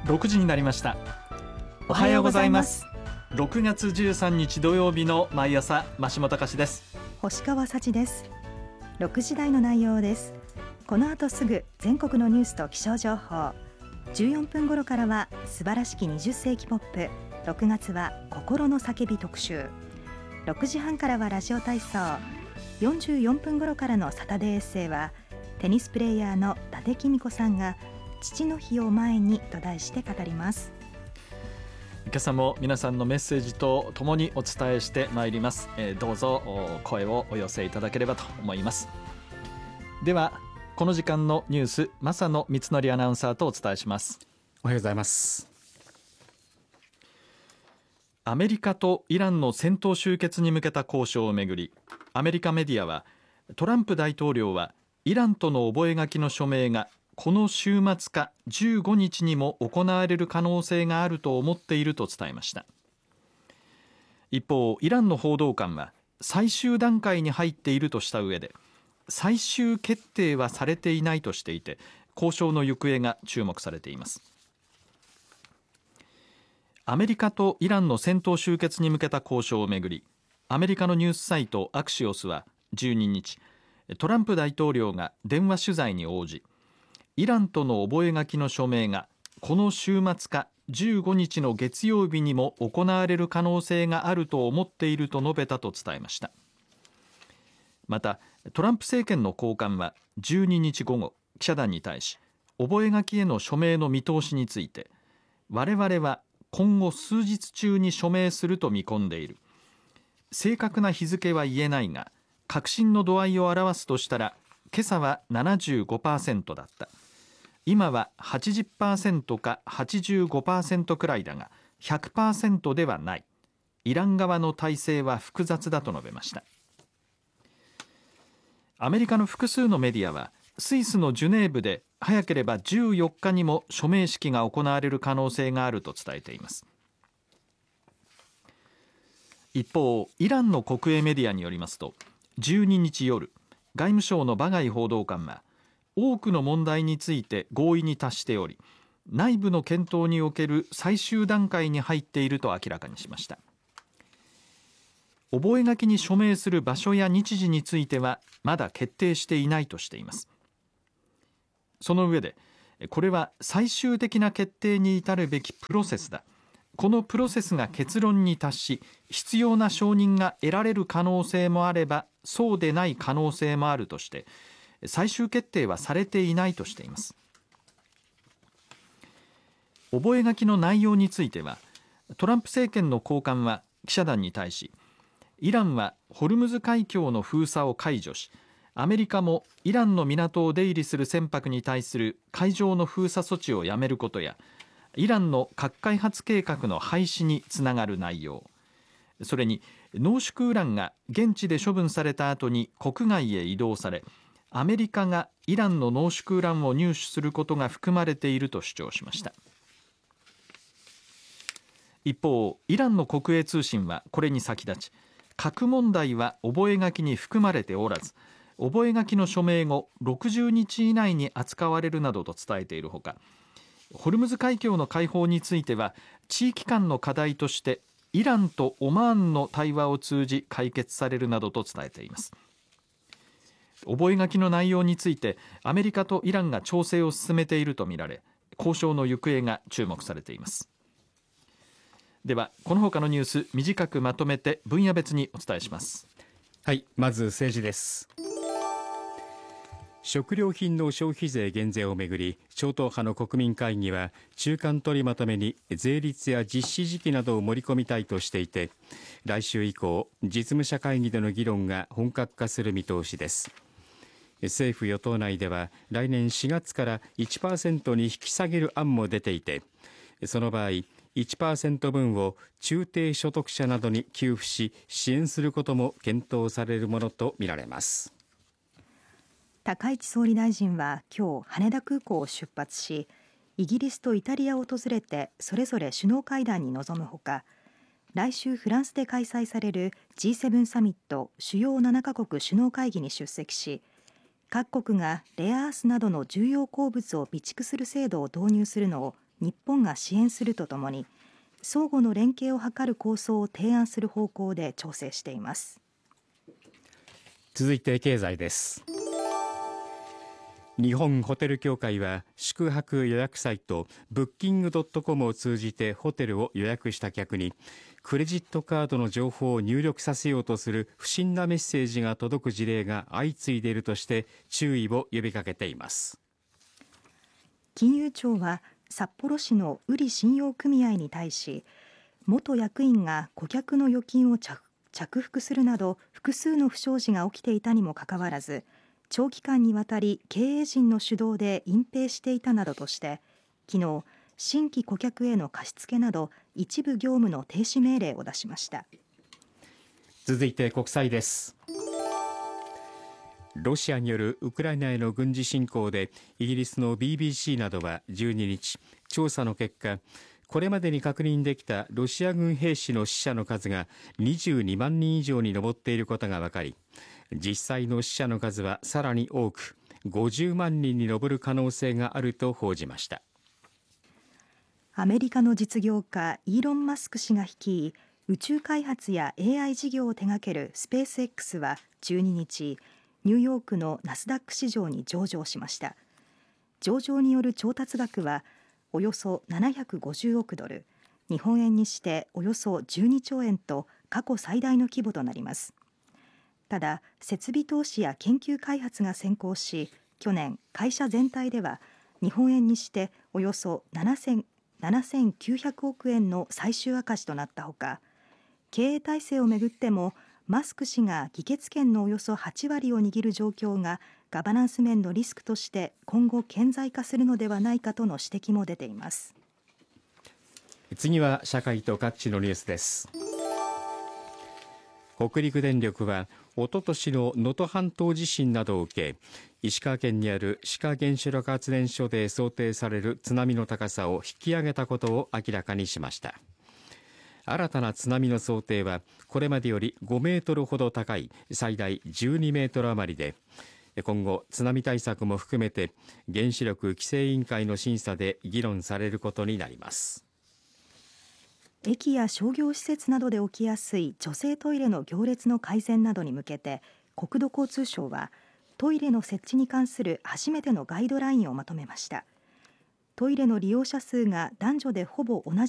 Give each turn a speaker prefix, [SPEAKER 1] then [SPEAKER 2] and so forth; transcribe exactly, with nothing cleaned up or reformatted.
[SPEAKER 1] ろくじになりました。おはようございます。ろくがつじゅうさんにち土曜日の毎朝、増本隆です。
[SPEAKER 2] 星川幸です。ろくじ台の内容です。この後すぐ全国のニュースと気象情報、じゅうよんぷん頃からは素晴らしきにじゅっせいきポップ、ろくがつは心の叫び特集、ろくじはんからはラジオ体操、よんじゅうよんぷん頃からのサタデーエッセイはテニスプレーヤーの伊達公子さんが父の日を前にと題して語ります。
[SPEAKER 1] 今朝も皆さんのメッセージとともにお伝えしてまいります、えー、どうぞ声をお寄せいただければと思います。ではこの時間のニュース、正野光則アナウンサーとお伝えします。
[SPEAKER 3] おはようございます。
[SPEAKER 1] アメリカとイランの戦闘終結に向けた交渉をめぐり、アメリカメディアはトランプ大統領はイランとの覚書の署名がこの週末かじゅうごにちにも行われる可能性があると思っていると伝えました。一方、イランの報道官は最終段階に入っているとした上で、最終決定はされていないとしていて、交渉の行方が注目されています。アメリカとイランの戦闘終結に向けた交渉をめぐり、アメリカのニュースサイトアクシオスはじゅうににち、トランプ大統領が電話取材に応じ、イランとの覚書の署名がこの週末かじゅうごにちの月曜日にも行われる可能性があると思っていると述べたと伝えました。またトランプ政権の高官はじゅうににち午後、記者団に対し覚書への署名の見通しについて、我々は今後数日中に署名すると見込んでいる、正確な日付は言えないが確信の度合いを表すとしたら、今朝は ななじゅうごパーセント だった、今は はちじゅっパーセント か はちじゅうごパーセント くらいだが ひゃくパーセント ではない、イラン側の体制は複雑だと述べました。アメリカの複数のメディアはスイスのジュネーブで早ければじゅうよっかにも署名式が行われる可能性があると伝えています。一方、イランの国営メディアによりますと、じゅうににち夜、外務省のバガイ報道官は多くの問題について合意に達しており、内部の検討における最終段階に入っていると明らかにしました。覚書に署名する場所や日時についてはまだ決定していないとしています。その上で、これは最終的な決定に至るべきプロセスだ、このプロセスが結論に達し必要な承認が得られる可能性もあればそうでない可能性もあるとして、最終決定はされていないとしています。覚書の内容については、トランプ政権の高官は記者団に対し、イランはホルムズ海峡の封鎖を解除し、アメリカもイランの港を出入りする船舶に対する海上の封鎖措置をやめることや、イランの核開発計画の廃止につながる内容、それに濃縮ウランが現地で処分された後に国外へ移動され、アメリカがイランの濃縮ウランを入手することが含まれていると主張しました。一方、イランの国営通信はこれに先立ち、核問題は覚書に含まれておらず、覚書の署名後ろくじゅうにち以内に扱われるなどと伝えているほか、ホルムズ海峡の開放については地域間の課題としてイランとオマーンの対話を通じ解決されるなどと伝えています。覚書の内容についてアメリカとイランが調整を進めているとみられ、交渉の行方が注目されています。ではこの他のニュース、短くまとめて分野別にお伝えします。
[SPEAKER 3] はい、まず政治です。食料品の消費税減税をめぐり、超党派の国民会議は中間取りまとめに税率や実施時期などを盛り込みたいとしていて、来週以降実務者会議での議論が本格化する見通しです。政府与党内では来年しがつから いちパーセント に引き下げる案も出ていて、その場合 いちパーセント 分を中低所得者などに給付し支援することも検討されるものとみられます。
[SPEAKER 2] 高市総理大臣は今日羽田空港を出発し、イギリスとイタリアを訪れてそれぞれ首脳会談に臨むほか、来週フランスで開催される ジーセブン サミット主要ななかこく首脳会議に出席し、各国がレアアースなどの重要鉱物を備蓄する制度を導入するのを日本が支援するとともに相互の連携を図る構想を提案する方向で調整しています。
[SPEAKER 3] 続いて経済です。日本ホテル協会は宿泊予約サイトブッキングドットコムを通じてホテルを予約した客にクレジットカードの情報を入力させようとする不審なメッセージが届く事例が相次いでいるとして注意を呼びかけています。
[SPEAKER 2] 金融庁は札幌市の売信用組合に対し元役員が顧客の預金を着着服するなど複数の不祥事が起きていたにもかかわらず長期間にわたり経営陣の主導で隠蔽していたなどとして昨日新規顧客への貸付など一部業務の停止命令を出しました。
[SPEAKER 3] 続いて国際です。ロシアによるウクライナへの軍事侵攻でイギリスの ビービーシー などはじゅうににち調査の結果これまでに確認できたロシア軍兵士の死者の数がにじゅうにまんにん以上に上っていることが分かり実際の死者の数はさらに多くごじゅうまんにんに上る可能性があると報じました。
[SPEAKER 2] アメリカの実業家イーロン・マスク氏が率い宇宙開発や エーアイ 事業を手掛けるスペース X はじゅうににちニューヨークのナスダック市場に上場しました。上場による調達額はおよそななひゃくごじゅうおくドル、日本円にしておよそじゅうにちょうえんと過去最大の規模となります。ただ設備投資や研究開発が先行し去年会社全体では日本円にしておよそななせんきゅうひゃくおくえんの最終赤字となったほか経営体制をめぐってもマスク氏が議決権のおよそはちわりを握る状況がガバナンス面のリスクとして今後顕在化するのではないかとの指摘も出ています。
[SPEAKER 3] 次は社会と各地のニュースです。北陸電力はおととしの能登半島地震などを受け石川県にある志賀原子力発電所で想定される津波の高さを引き上げたことを明らかにしました。新たな津波の想定はこれまでよりごメートルほど高い最大じゅうにメートル余りで今後津波対策も含めて原子力規制委員会の審査で議論されることになります。
[SPEAKER 2] 駅や商業施設などで起きやすい女性トイレの行列の改善などに向けて国土交通省はトイレの設置に関する初めてのガイドラインをまとめました。トイレの利用者数が男女でほぼ同じ